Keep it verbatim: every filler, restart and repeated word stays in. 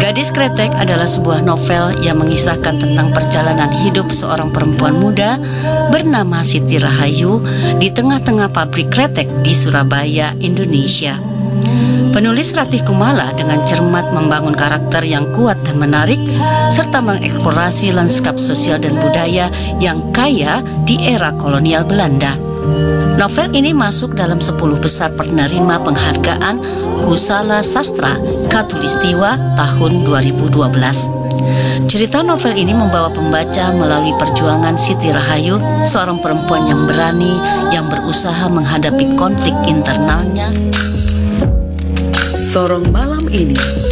Gadis Kretek adalah sebuah novel yang mengisahkan tentang perjalanan hidup seorang perempuan muda bernama Siti Rahayu di tengah-tengah pabrik kretek di Surabaya, Indonesia. Penulis Ratih Kumala dengan cermat membangun karakter yang kuat dan menarik, serta mengeksplorasi lanskap sosial dan budaya yang kaya di era kolonial Belanda. Novel ini masuk dalam sepuluh besar penerima penghargaan Kusala Sastra Khatulistiwa tahun dua ribu dua belas. Cerita novel ini membawa pembaca melalui perjuangan Siti Rahayu, seorang perempuan yang berani yang berusaha menghadapi konflik internalnya. Sorong malam ini